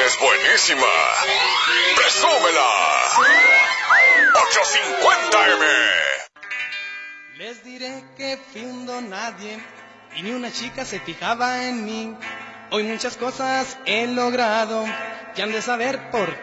es buenísima. ¡Presúmela! 850M. Les diré que fui un don nadie y ni una chica se fijaba en mí. Hoy muchas cosas he logrado que han de saber por